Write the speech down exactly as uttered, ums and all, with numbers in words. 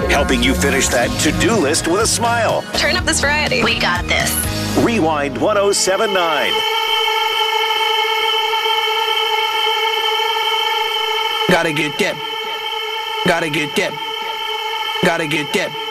helping you finish that to-do list with a smile. Turn up this variety. We got this. Rewind one oh seven point nine. Gotta get that. Gotta get that. Gotta get that.